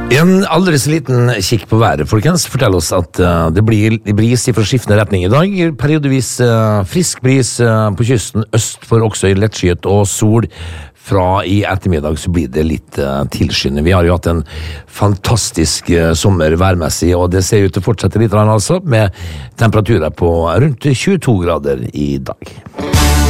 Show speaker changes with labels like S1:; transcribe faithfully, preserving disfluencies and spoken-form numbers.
S1: En aldri så liten kikk på været, folkens, forteller oss at uh, det blir bris fra skiftende retning i dag. Periodevis uh, frisk bris uh, på kysten, øst for også i lettskyet og sol. Fra i ettermiddag så blir det litt uh, tilskyende. Vi har jo hatt en fantastisk uh, sommer værmessig, og det ser ut til å fortsette litt, altså, med temperaturer på rundt tjueto grader i dag.